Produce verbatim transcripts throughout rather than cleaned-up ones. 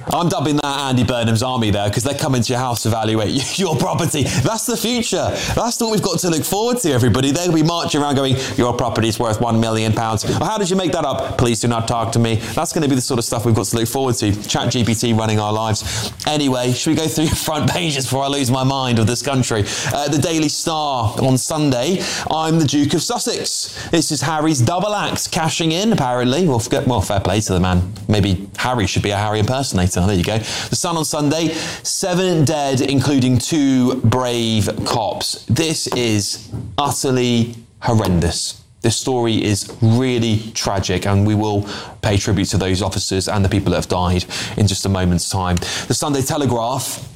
I'm dubbing that Andy Burnham's army there, because they're coming to your house to evaluate your property. That's the future. That's what we've got to look forward to, everybody. They'll be marching around going, your property's worth one million pounds. Well, how did you make that up? Please do not talk to me. That's going to be the sort of stuff we've got to look forward to. ChatGPT running our lives. Anyway, should we go through front pages before I lose my mind of this country? Uh, the Daily Star on Sunday. I'm the Duke of Sussex. This is Harry's double act cashing in, apparently. Well, well, fair play to the man. Maybe Harry should be a Harry impersonator. There you go. The Sun on Sunday. Seven dead, including two brave cops. This is utterly horrendous. This story is really tragic, and we will pay tribute to those officers and the people that have died in just a moment's time. The Sunday Telegraph.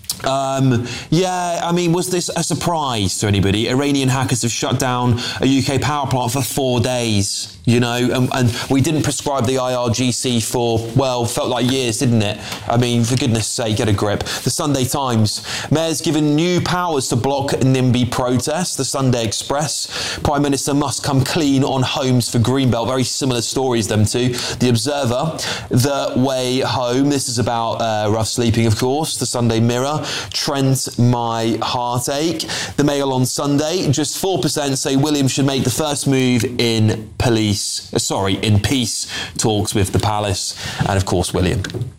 Um, yeah, I mean, was this a surprise to anybody? Iranian hackers have shut down a U K power plant for four days, you know, and, and we didn't prescribe the I R G C for, well, felt like years, didn't it? I mean, for goodness sake, get a grip. The Sunday Times. Mayor's given new powers to block NIMBY protests. The Sunday Express. Prime Minister must come clean on homes for Greenbelt. Very similar stories, them two. The Observer. The Way Home. This is about uh, rough sleeping, of course. The Sunday Mirror. Trent, my heartache. The Mail on Sunday. Just four percent say William should make the first move in police, uh, sorry, in peace talks with the palace. And of course, William.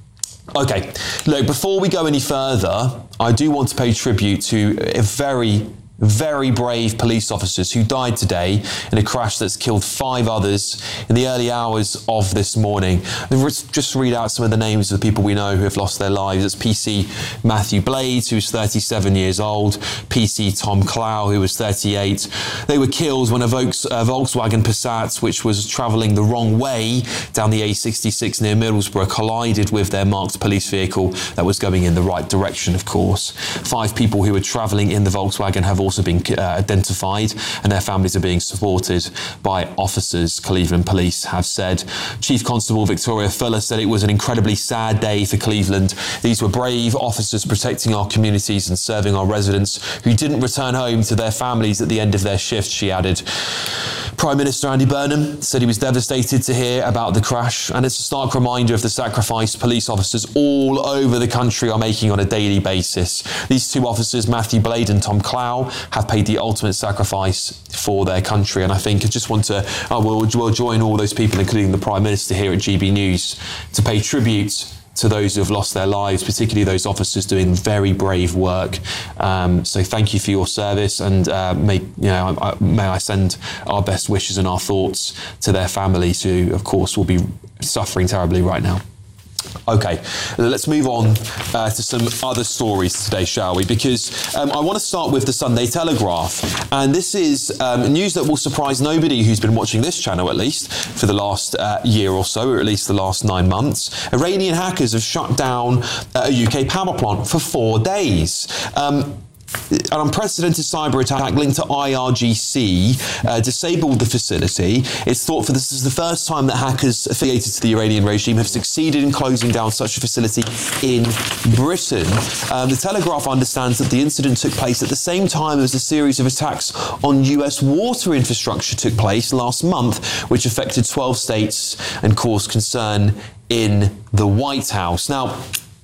Okay, look, before we go any further, I do want to pay tribute to a very, very brave police officers who died today in a crash that's killed five others in the early hours of this morning. Just read out some of the names of the people we know who have lost their lives. It's P C Matthew Blades, who's thirty-seven years old, P C Tom Clow, who was thirty-eight. They were killed when a Volkswagen Passat, which was travelling the wrong way down the A sixty-six near Middlesbrough, collided with their marked police vehicle that was going in the right direction, of course. Five people who were travelling in the Volkswagen have also been uh, identified, and their families are being supported by officers, Cleveland Police have said. Chief Constable Victoria Fuller said it was an incredibly sad day for Cleveland. These were brave officers protecting our communities and serving our residents who didn't return home to their families at the end of their shift, she added. Prime Minister Andy Burnham said he was devastated to hear about the crash, and it's a stark reminder of the sacrifice police officers all over the country are making on a daily basis. These two officers, Matthew Blade and Tom Clow, have paid the ultimate sacrifice for their country, and I think I just want to, uh, we'll, we'll join all those people, including the Prime Minister here at G B News, to pay tribute to those who have lost their lives, particularly those officers doing very brave work. Um, so thank you for your service, and uh, may, you know, I, may I send our best wishes and our thoughts to their families, who, of course, will be suffering terribly right now. Okay, let's move on uh, to some other stories today, shall we? Because um, I want to start with the Sunday Telegraph. And this is um, news that will surprise nobody who's been watching this channel, at least, for the last uh, year or so, or at least the last nine months. Iranian hackers have shut down uh, a U K power plant for four days. Um, An unprecedented cyber attack linked to I R G C uh, disabled the facility. It's thought for this is the first time that hackers affiliated to the Iranian regime have succeeded in closing down such a facility in Britain. Um, the Telegraph understands that the incident took place at the same time as a series of attacks on U S water infrastructure took place last month, which affected twelve states and caused concern in the White House. Now,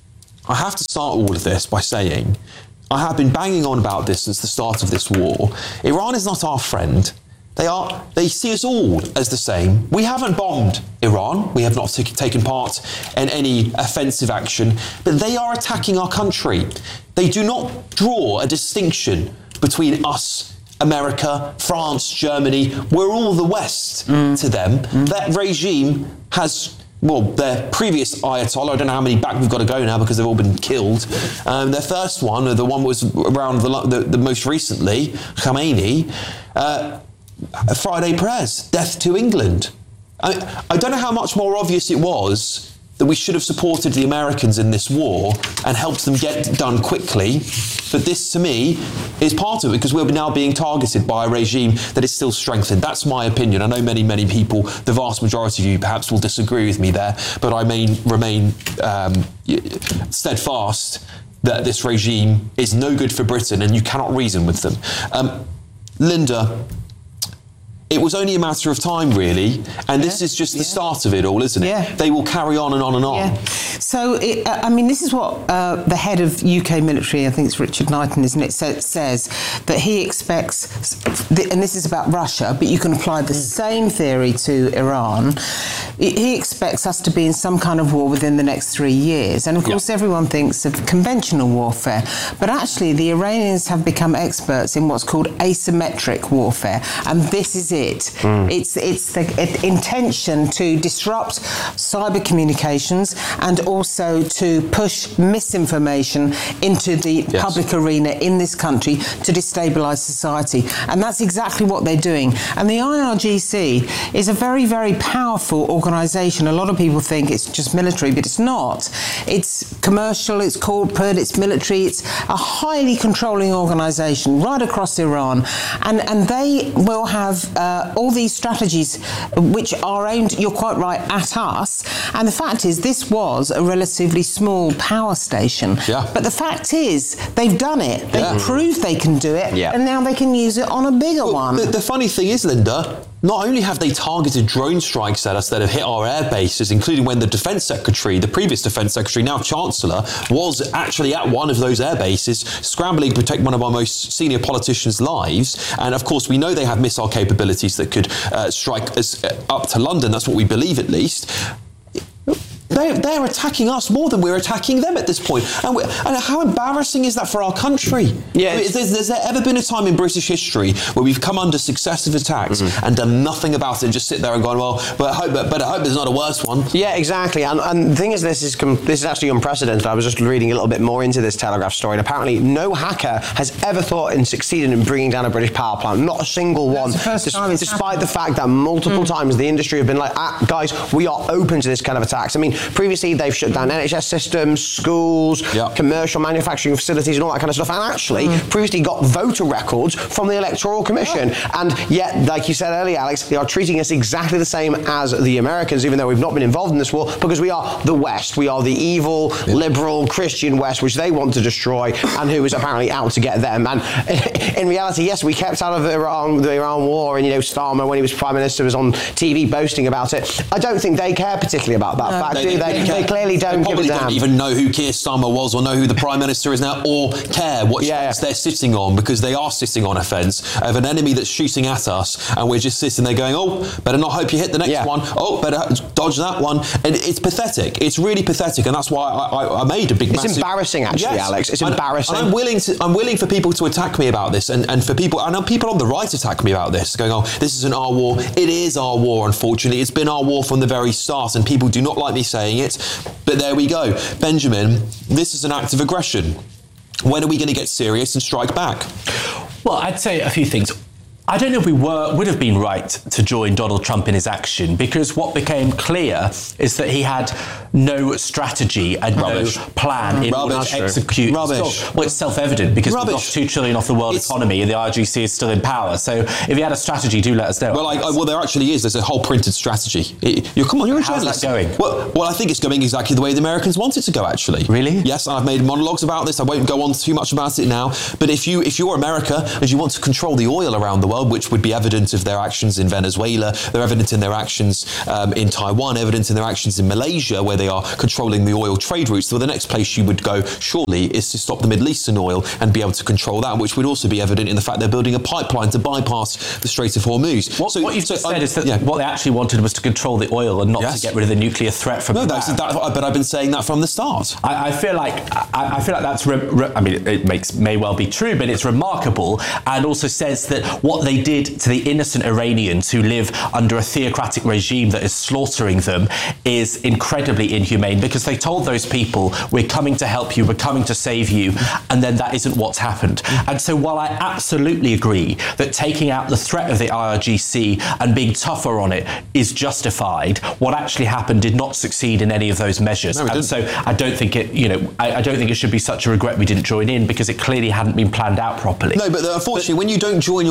I have to start all of this by saying I have been banging on about this since the start of this war. Iran is not our friend. They are. They see us all as the same. We haven't bombed Iran. We have not t- taken part in any offensive action, but they are attacking our country. They do not draw a distinction between us, America, France, Germany. We're all the West mm. to them. Mm. That regime has... Well, their previous Ayatollah, I don't know how many back we've got to go now because they've all been killed. Um, their first one, the one that was around the, the, the most recently, Khamenei, uh, Friday prayers, death to England. I, I don't know how much more obvious it was that we should have supported the Americans in this war and helped them get done quickly. But this, to me, is part of it, because we're now being targeted by a regime that is still strengthened. That's my opinion. I know many, many people, the vast majority of you perhaps will disagree with me there, but I may remain um, steadfast that this regime is no good for Britain and you cannot reason with them. Um, Linda, it was only a matter of time, really, and yeah, this is just the yeah. start of it all, isn't it? Yeah. They will carry on and on and on. Yeah. So, it, I mean, this is what uh, the head of U K military, I think it's Richard Knighton, isn't it, sa- says that he expects, and this is about Russia, but you can apply the same theory to Iran. He expects us to be in some kind of war within the next three years. And of course, yeah. everyone thinks of conventional warfare, but actually the Iranians have become experts in what's called asymmetric warfare, and this is it. Mm. It's it's the intention to disrupt cyber communications and also to push misinformation into the yes. public arena in this country to destabilise society. And that's exactly what they're doing. And the I R G C is a very, very powerful organisation. A lot of people think it's just military, but it's not. It's commercial, it's corporate, it's military, it's a highly controlling organisation right across Iran. And, and they will have uh, all these strategies which are aimed, you're quite right, at us. And the fact is, this was a relatively small power station. Yeah. But the fact is, they've done it. They've yeah. proved they can do it. Yeah. And now they can use it on a bigger well, one. The, the funny thing is, Linda, not only have they targeted drone strikes at us that have hit our air bases, including when the Defence Secretary, the previous Defence Secretary, now Chancellor, was actually at one of those air bases, scrambling to protect one of our most senior politicians' lives. And of course, we know they have missile capabilities that could uh, strike us uh, up to London. That's what we believe, at least. They're, they're attacking us more than we're attacking them at this point. And, and how embarrassing is that for our country? Yeah, I mean, there's, there's there ever been a time in British history where we've come under successive attacks mm-hmm. and done nothing about it and just sit there and gone, well, but I hope, but, but I hope there's not a worse one. Yeah, exactly. And, and the thing is, this is com- this is actually unprecedented. I was just reading a little bit more into this Telegraph story, and apparently no hacker has ever thought and succeeded in bringing down a British power plant. Not a single one. That's the first Des- time it's despite happened. the fact that multiple mm. times the industry have been like, ah, guys, we are open to this kind of attacks. I mean, previously they've shut down N H S systems, schools, yeah. commercial manufacturing facilities and all that kind of stuff, and actually mm. previously got voter records from the Electoral Commission. Yeah. And yet, like you said earlier, Alex, they are treating us exactly the same as the Americans, even though we've not been involved in this war, because we are the West. We are the evil, yeah. liberal, Christian West, which they want to destroy, and who is apparently out to get them. And in reality, yes, we kept out of Iran, the Iran war, and, you know, Starmer, when he was Prime Minister, was on T V boasting about it. I don't think they care particularly about that no, fact, they, do they? They, they clearly don't they give a damn. Don't even know who Keir Starmer was or know who the Prime Minister is now or care what yeah, fence yeah. they're sitting on, because they are sitting on a fence of an enemy that's shooting at us, and we're just sitting there going, oh, better not hope you hit the next yeah. one. Oh, better dodge that one. And it's pathetic. It's really pathetic, and that's why I, I, I made a big It's massive... embarrassing, actually, yes. Alex. It's and, embarrassing. And I'm willing to. I'm willing for people to attack me about this, and, and for people... I know people on the right attack me about this, going, oh, this isn't our war. It is our war, unfortunately. It's been our war from the very start, and people do not like me saying it, but there we go. Benjamin, this is an act of aggression. When are we going to get serious and strike back? Well, I'd say a few things. I don't know if we were would have been right to join Donald Trump in his action, because what became clear is that he had no strategy and Rubbish. no plan in Rubbish. order to execute. Rubbish. Well, it's self-evident, because Rubbish. we've lost two trillion off the world it's, economy and the I R G C is still in power. So if he had a strategy, do let us know. Well, I, I, well there actually is. There's a whole printed strategy. It, you're, come on, you're a How's journalist. that going? Well, well, I think it's going exactly the way the Americans want it to go, actually. Really? Yes, and I've made monologues about this. I won't go on too much about it now. But if, you, if you're America and you want to control the oil around the world, which would be evident of their actions in Venezuela, they're evident in their actions um, in Taiwan, evident in their actions in Malaysia, where they are controlling the oil trade routes. So the next place you would go, surely, is to stop the Middle Eastern oil and be able to control that, which would also be evident in the fact they're building a pipeline to bypass the Strait of Hormuz. What, so, what you've so, just said um, is that yeah. what they actually wanted was to control the oil and not yes. to get rid of the nuclear threat from no, Iran. that's, that, but I've been saying that from the start. I, I feel like I, I feel like that's. Re, re, I mean, it, it makes may well be true, but it's remarkable, and also says that what they did to the innocent Iranians who live under a theocratic regime that is slaughtering them is incredibly inhumane, because they told those people, we're coming to help you, we're coming to save you, and then that isn't what's happened. And so while I absolutely agree that taking out the threat of the I R G C and being tougher on it is justified, what actually happened did not succeed in any of those measures. No, and so I don't think it, you know, I, I don't think it should be such a regret we didn't join in, because it clearly hadn't been planned out properly. No, but unfortunately, but, when you don't join your allies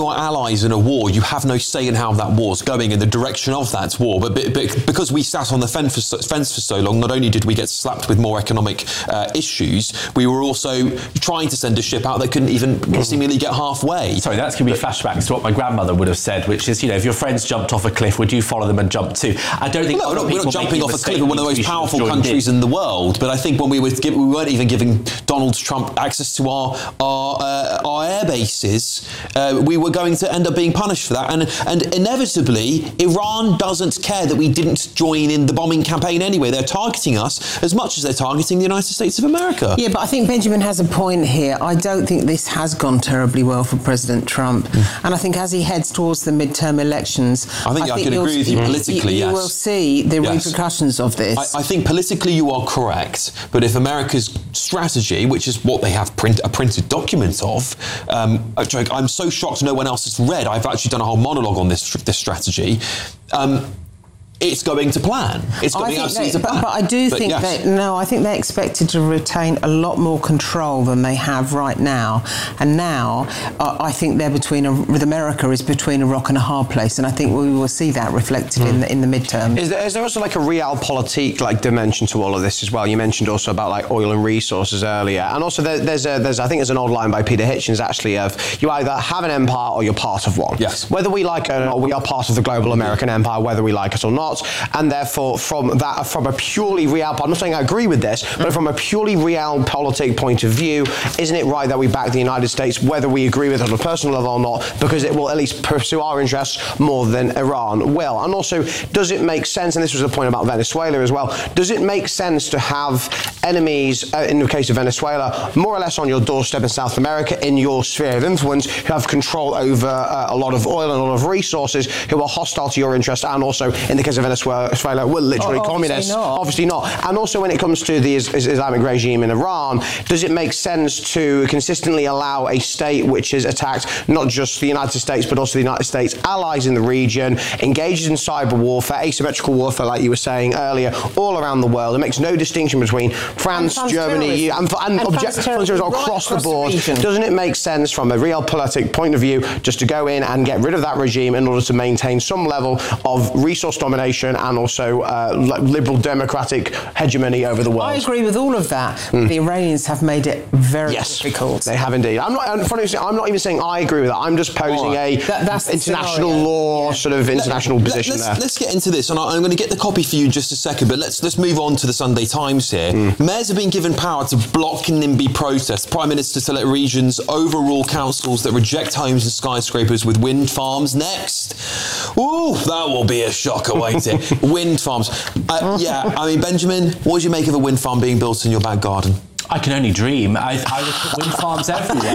allies in a war, you have no say in how that war's going, in the direction of that war. But, but, but because we sat on the fence for, so, fence for so long, not only did we get slapped with more economic uh, issues, we were also trying to send a ship out that couldn't even seemingly get halfway. Sorry, that's going to be flashbacks to what my grandmother would have said, which is, you know, if your friends jumped off a cliff, would you follow them and jump too? I don't think... No, we're not, we're not jumping off a cliff. We're one of the most powerful countries in the world. But I think when we were give, we weren't even giving Donald Trump access to our our, uh, our air bases, uh, we were going to end up being punished for that. And and inevitably, Iran doesn't care that we didn't join in the bombing campaign anyway. They're targeting us as much as they're targeting the United States of America. Yeah, but I think Benjamin has a point here. I don't think this has gone terribly well for President Trump. Mm. And I think as he heads towards the midterm elections... I think I, I think can agree with you politically, you, yes. You will see the yes. repercussions of this. I, I think politically you are correct, but if America's strategy, which is what they have print, a printed document of, um, I'm so shocked no one else has read. I've actually done a whole monologue on this this strategy. Um, It's going to plan. It's going absolutely they, to plan. But, but I do but think yes. that, no, I think they're expected to retain a lot more control than they have right now. And now, uh, I think they're between, a, with America, is between a rock and a hard place. And I think we will see that reflected mm. in, the, in the midterm. Is there, is there also like a realpolitik like dimension to all of this as well? You mentioned also about like oil and resources earlier. And also there, there's, a, there's, I think there's an old line by Peter Hitchens actually of, you either have an empire or you're part of one. Yes. Whether we like it or not, we are part of the global American empire, whether we like it or not. And therefore, from that, from a purely real, I'm not saying I agree with this, but from a purely realpolitik point of view, isn't it right that we back the United States, whether we agree with it on a personal level or not, because it will at least pursue our interests more than Iran will? And also, does it make sense, and this was the point about Venezuela as well, does it make sense to have enemies, uh, in the case of Venezuela, more or less on your doorstep in South America, in your sphere of influence, who have control over uh, a lot of oil and a lot of resources, who are hostile to your interest, and also, in the case of Venezuela, Venezuela were literally oh, communists. Obviously not. Obviously not. And also when it comes to the is- is Islamic regime in Iran, does it make sense to consistently allow a state which is attacked not just the United States but also the United States allies in the region, engages in cyber warfare, asymmetrical warfare like you were saying earlier, all around the world? It makes no distinction between France, and Germany, and, and, and object- terrorism right across the board. The Doesn't it make sense from a realpolitik point of view just to go in and get rid of that regime in order to maintain some level of resource domination and also uh, liberal democratic hegemony over the world? I agree with all of that. Mm. The Iranians have made it very yes, difficult. They have indeed. I'm not, I'm not even saying I agree with that. I'm just posing right. a that, that's international law, yeah. sort of international Let, position let's, there. Let's get into this, and I'm going to get the copy for you in just a second, but let's let's move on to the Sunday Times here. Mm. Mayors have been given power to block NIMBY protests. Prime Minister to let regions overrule councils that reject homes and skyscrapers with wind farms next. Ooh, that will be a shocker, won't it? Wind farms. Uh, yeah, I mean, Benjamin, what do you make of a wind farm being built in your back garden? I can only dream. I, I would put wind farms everywhere.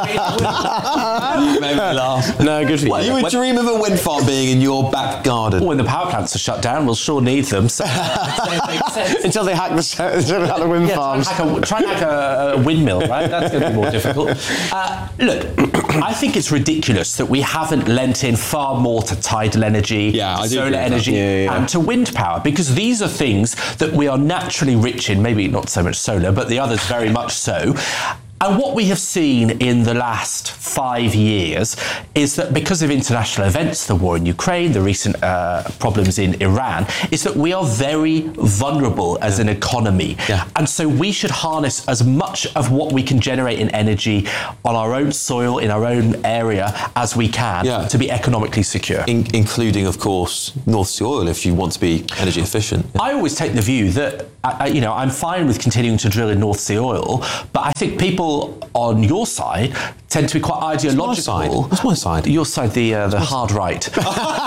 I really would. You made me laugh. No, good for you. You would when, dream of a wind farm being in your back garden. When the power plants are shut down, we'll sure need them. So until they hack the, until they hack the wind yeah, farms. Try and hack a, try and hack a, a windmill, right? That's going to be more difficult. Uh, look, I think it's ridiculous that we haven't lent in far more to tidal energy, yeah, to I solar energy, yeah, yeah. and to wind power, because these are things that we are naturally rich in. Maybe not so much solar, but the others very much so. And what we have seen in the last five years is that because of international events, the war in Ukraine, the recent uh, problems in Iran, is that we are very vulnerable as yeah. an economy. Yeah. And so we should harness as much of what we can generate in energy on our own soil, in our own area, as we can yeah. to be economically secure. In- including, of course, North Sea oil if you want to be energy efficient. Yeah. I always take the view that, I, you know, I'm fine with continuing to drill in North Sea oil, but I think people on your side tend to be quite ideological. What's my side? Your side, the uh, the hard right. But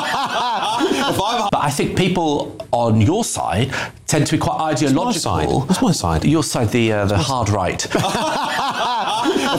I think people on your side tend to be quite ideological. What's my side? What's my side? Your side, the uh, the hard right.